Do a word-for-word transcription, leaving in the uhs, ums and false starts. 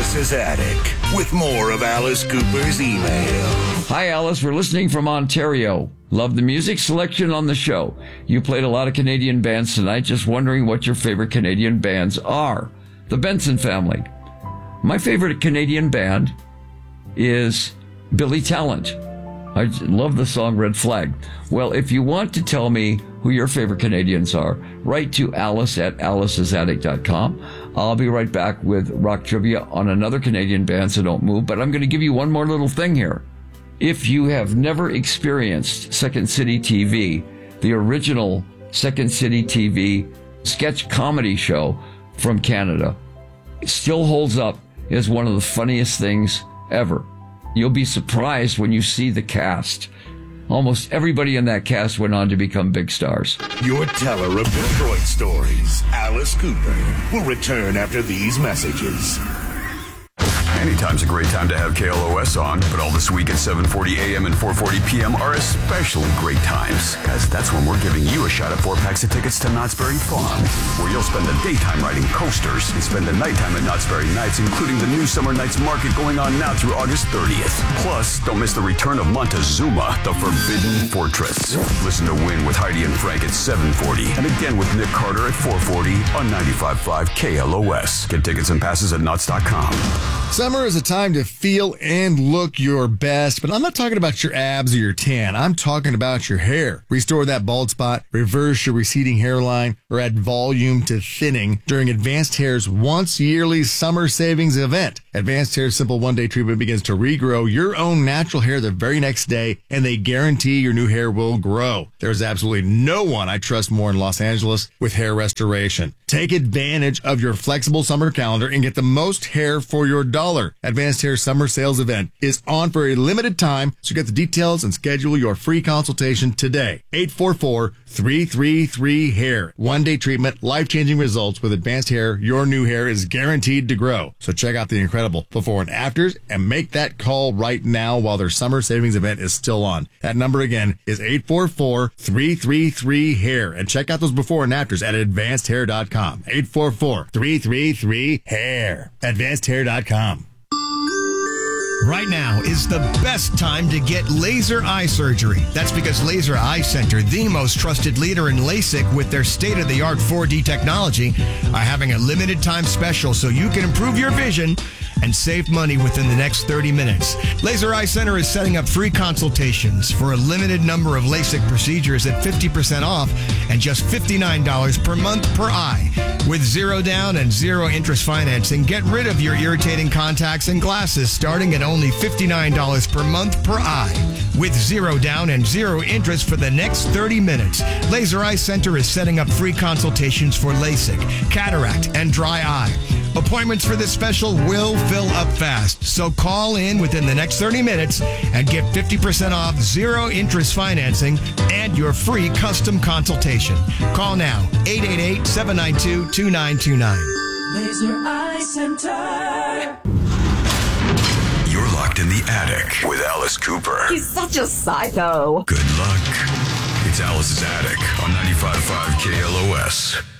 Alice's Attic with more of Alice Cooper's email. Hi, Alice. We're listening from Ontario. Love the music selection on the show. You played a lot of Canadian bands tonight. Just wondering what your favorite Canadian bands are. The Benson Family. My favorite Canadian band is Billy Talent. I love the song Red Flag. Well, if you want to tell me who your favorite Canadians are, write to Alice at alice's attic dot com. I'll be right back with rock trivia on another Canadian band, so don't move. But I'm going to give you one more little thing here. If you have never experienced Second City T V, the original Second City T V sketch comedy show from Canada, it still holds up as one of the funniest things ever. You'll be surprised when you see the cast. Almost everybody in that cast went on to become big stars. Your teller of Detroit stories, Alice Cooper, will return after these messages. Anytime's a great time to have K L O S on, but all this week at seven forty a.m. and four forty p.m. are especially great times, because that's when we're giving you a shot at four packs of tickets to Knott's Berry Farm, where you'll spend the daytime riding coasters and spend the nighttime at Knott's Berry Nights, including the new Summer Nights Market going on now through August thirtieth. Plus, don't miss the return of Montezuma, the Forbidden Fortress. Listen to Win with Heidi and Frank at seven forty, and again with Nick Carter at four forty on ninety-five point five K L O S. Get tickets and passes at Knott's dot com. Summer is a time to feel and look your best, but I'm not talking about your abs or your tan. I'm talking about your hair. Restore that bald spot, reverse your receding hairline, or add volume to thinning during Advanced Hair's once yearly summer savings event. Advanced Hair's simple one-day treatment begins to regrow your own natural hair the very next day, and they guarantee your new hair will grow. There's absolutely no one I trust more in Los Angeles with hair restoration. Take advantage of your flexible summer calendar and get the most hair for your dollar. Advanced Hair Summer Sales Event is on for a limited time, so get the details and schedule your free consultation today. eight four four, three three three, hair. One-day treatment, life-changing results with Advanced Hair. Your new hair is guaranteed to grow. So check out the incredible before and afters and make that call right now while their summer savings event is still on. That number again is eight four four, three three three, hair. And check out those before and afters at advanced hair dot com. eight four four, three three three, hair. advanced hair dot com. Right now is the best time to get laser eye surgery. That's because Laser Eye Center, the most trusted leader in LASIK with their state-of-the-art four D technology, are having a limited time special so you can improve your vision and save money within the next thirty minutes. Laser Eye Center is setting up free consultations for a limited number of LASIK procedures at fifty percent off and just fifty-nine dollars per month per eye. With zero down and zero interest financing, get rid of your irritating contacts and glasses starting at only fifty-nine dollars per month per eye. With zero down and zero interest for the next thirty minutes, Laser Eye Center is setting up free consultations for LASIK, cataract, and dry eye. Appointments for this special will fill up fast, so call in within the next thirty minutes and get fifty percent off zero interest financing and your free custom consultation. Call now, eight eight eight, seven nine two, two nine two nine. Laser Eye Center. You're locked in the attic with Alice Cooper. He's such a psycho. Good luck. It's Alice's Attic on ninety-five point five K L O S.